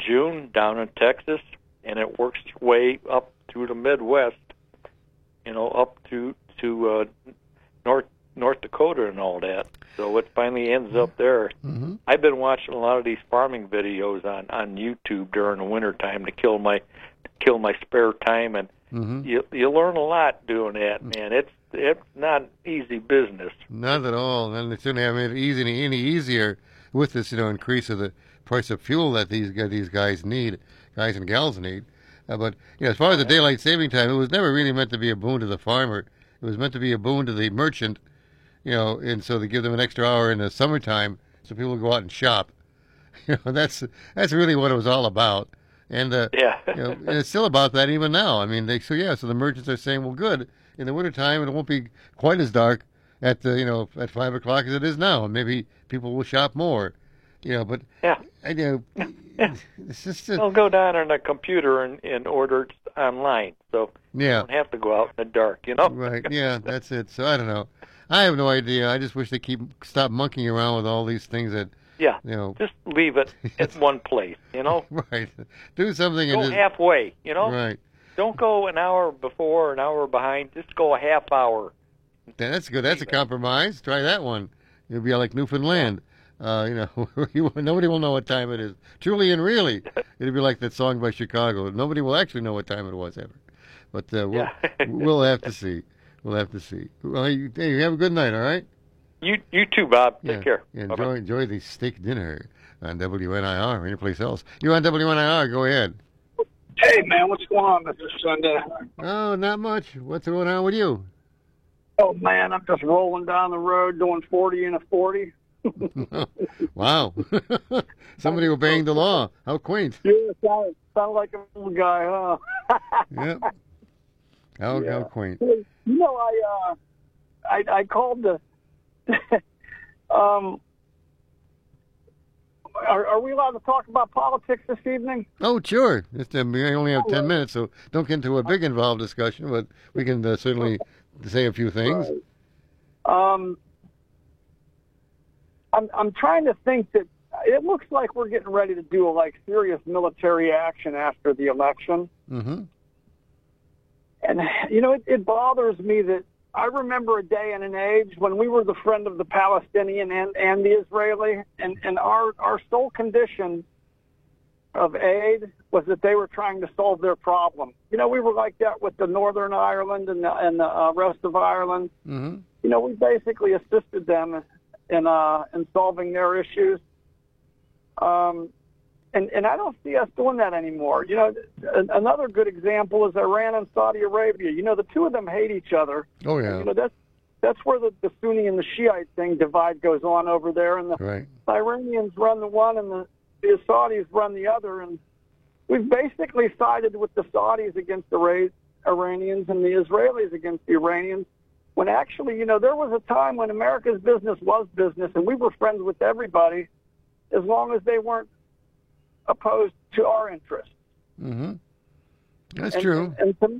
June down in Texas, and it works its way up through the Midwest, up to North Dakota and all that. So it finally ends up there. Mm-hmm. I've been watching a lot of these farming videos on YouTube during the wintertime to kill my spare time, and Mm-hmm. you learn a lot doing that, man. It's not easy business. Not at all. And they shouldn't have made it any easier with this, increase of the price of fuel that these guys and gals need. But as far as the daylight saving time, it was never really meant to be a boon to the farmer. It was meant to be a boon to the merchant, and so they give them an extra hour in the summertime so people go out and shop. That's really what it was all about. And Yeah. and it's still about that even now. I mean, so the merchants are saying, well, good, in the wintertime it won't be quite as dark at at 5 o'clock as it is now, and maybe people will shop more. But Yeah. it's just They'll go down on a computer and order it online, so you don't have to go out in the dark, Right, yeah, that's it. So I don't know. I have no idea. I just wish they stop monkeying around with all these things that, Yeah, just leave it at one place, Right. Do something. Go halfway, Right. Don't go an hour before, an hour behind. Just go a half hour. That's good. That's a compromise. Try that one. You'll be like Newfoundland. Nobody will know what time it is. Truly and really, it'll be like that song by Chicago. Nobody will actually know what time it was ever. But we'll have to see. We'll have to see. Well, you have a good night. All right. You too, Bob. Take care. Enjoy the steak dinner on WNIR or anyplace else. You're on WNIR. Go ahead. Hey, man, what's going on, Mr. Sunday? Oh, not much. What's going on with you? Oh, man, I'm just rolling down the road doing 40 and a 40. Wow. Somebody obeying the law. How quaint. Yeah, sound like a little guy, huh? Yep. How quaint. I called the... Are we allowed to talk about politics this evening? Oh, sure. We only have 10 minutes, so don't get into a big involved discussion, but we can certainly say a few things. Right. I'm trying to think that it looks like we're getting ready to do serious military action after the election. Mm-hmm. And, it bothers me that I remember a day and an age when we were the friend of the Palestinian and the Israeli, and our sole condition of aid was that they were trying to solve their problem. We were like that with the Northern Ireland and the rest of Ireland. Mm-hmm. We basically assisted them in solving their issues. And I don't see us doing that anymore. Another good example is Iran and Saudi Arabia. The two of them hate each other. Oh, yeah. That's where the Sunni and the Shiite divide goes on over there. And right. The Iranians run the one and the Saudis run the other. And we've basically sided with the Saudis against the Iranians and the Israelis against the Iranians. When actually, there was a time when America's business was business, and we were friends with everybody as long as they weren't opposed to our interests. Mm-hmm. That's true.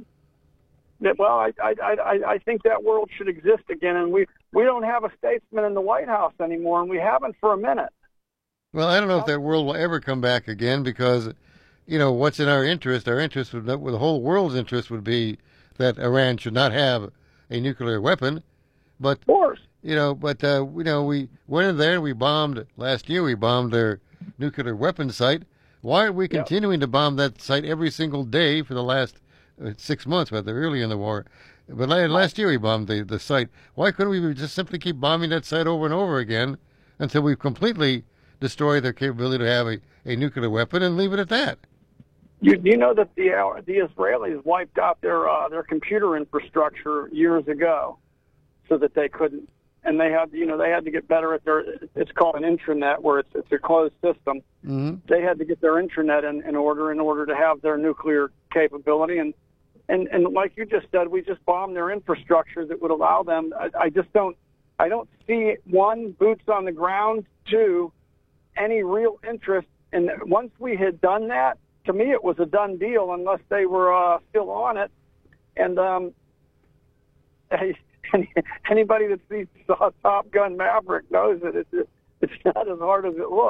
I think that world should exist again, and we don't have a statesman in the White House anymore, and we haven't for a minute. Well, I don't know if that world will ever come back again because, what's in our interest? Our interest, the whole world's interest would be that Iran should not have a nuclear weapon. But, of course. We went in there and we bombed, last year we bombed their nuclear weapon site. Why are we continuing to bomb that site every single day for the last 6 months, rather early in the war? But last year we bombed the site. Why couldn't we just simply keep bombing that site over and over again until we've completely destroyed their capability to have a nuclear weapon and leave it at that? You know that the Israelis wiped out their computer infrastructure years ago so that they couldn't. And they had to get better at it's called an intranet, where it's a closed system. Mm-hmm. They had to get their intranet in order to have their nuclear capability. And like you just said, we just bombed their infrastructure that would allow them. I don't see, one, boots on the ground, two, any real interest. And once we had done that, to me it was a done deal unless they were still on it. And anybody that sees Top Gun Maverick knows that it's not as hard as it looks.